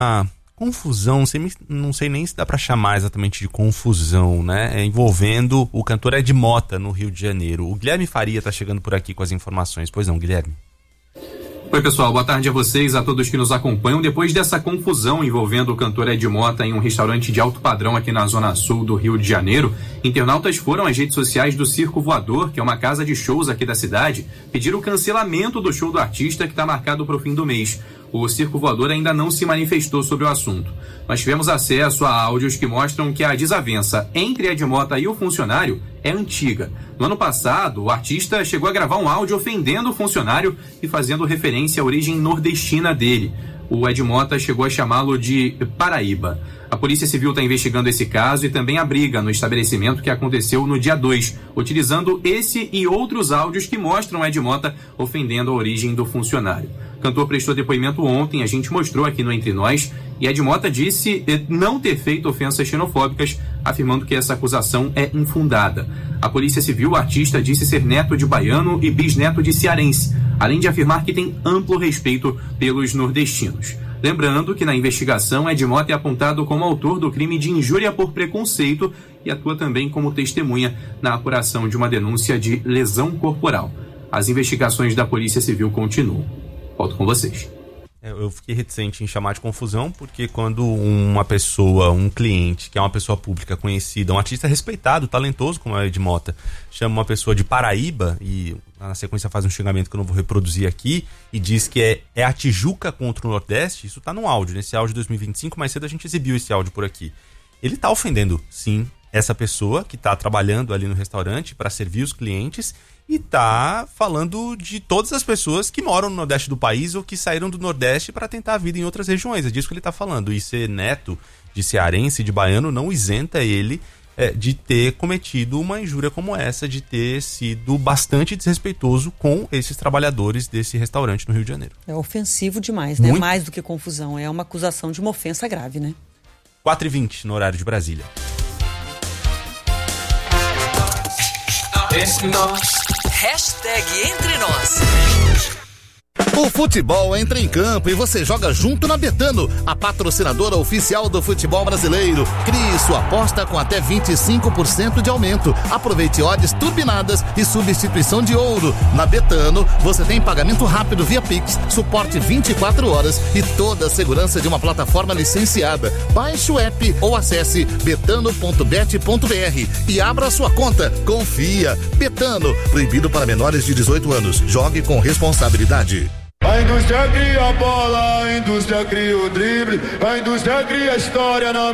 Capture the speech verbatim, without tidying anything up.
Ah, confusão, não sei, não sei nem se dá para chamar exatamente de confusão, né? É envolvendo o cantor Ed Mota no Rio de Janeiro. O Guilherme Faria está chegando por aqui com as informações. Pois não, Guilherme? Oi, pessoal, boa tarde a vocês, a todos que nos acompanham. Depois dessa confusão envolvendo o cantor Ed Mota em um restaurante de alto padrão aqui na zona sul do Rio de Janeiro, internautas foram às redes sociais do Circo Voador, que é uma casa de shows aqui da cidade, pedir o cancelamento do show do artista que está marcado para o fim do mês. O Circo Voador ainda não se manifestou sobre o assunto. Nós tivemos acesso a áudios que mostram que a desavença entre Ed Mota e o funcionário é antiga. No ano passado, o artista chegou a gravar um áudio ofendendo o funcionário e fazendo referência à origem nordestina dele. O Ed Mota chegou a chamá-lo de Paraíba. A Polícia Civil está investigando esse caso e também a briga no estabelecimento que aconteceu no dia dois, utilizando esse e outros áudios que mostram Ed Mota ofendendo a origem do funcionário. O cantor prestou depoimento ontem, a gente mostrou aqui no Entre Nós, e Ed Mota disse não ter feito ofensas xenofóbicas, afirmando que essa acusação é infundada. A Polícia Civil, o artista, disse ser neto de baiano e bisneto de cearense, além de afirmar que tem amplo respeito pelos nordestinos. Lembrando que na investigação, Ed Mota é apontado como autor do crime de injúria por preconceito e atua também como testemunha na apuração de uma denúncia de lesão corporal. As investigações da Polícia Civil continuam. Volto com vocês. Eu fiquei reticente em chamar de confusão, porque quando uma pessoa, um cliente, que é uma pessoa pública conhecida, um artista respeitado, talentoso como é o Ed Mota, chama uma pessoa de Paraíba, e na sequência faz um xingamento que eu não vou reproduzir aqui, e diz que é, é a Tijuca contra o Nordeste, isso tá no áudio, nesse áudio de dois mil e vinte e cinco, mais cedo a gente exibiu esse áudio por aqui. Ele tá ofendendo, sim, essa pessoa que tá trabalhando ali no restaurante para servir os clientes, e tá falando de todas as pessoas que moram no Nordeste do país ou que saíram do Nordeste para tentar a vida em outras regiões. É disso que ele tá falando. E ser neto de cearense, de baiano, não isenta ele é, de ter cometido uma injúria como essa, de ter sido bastante desrespeitoso com esses trabalhadores desse restaurante no Rio de Janeiro. É ofensivo demais, né? Muito. Mais do que confusão. É uma acusação de uma ofensa grave, né? quatro e vinte no horário de Brasília. Entre nós. Hashtag Entre Nós. O futebol entra em campo e você joga junto na Betano, a patrocinadora oficial do futebol brasileiro. Crie sua aposta com até vinte e cinco por cento de aumento. Aproveite odds turbinadas e substituição de ouro. Na Betano, você tem pagamento rápido via Pix, suporte vinte e quatro horas e toda a segurança de uma plataforma licenciada. Baixe o app ou acesse betano ponto bet ponto br e abra a sua conta. Confia. Betano, proibido para menores de dezoito anos. Jogue com responsabilidade. A indústria cria a bola, a indústria cria o drible, a indústria cria a história na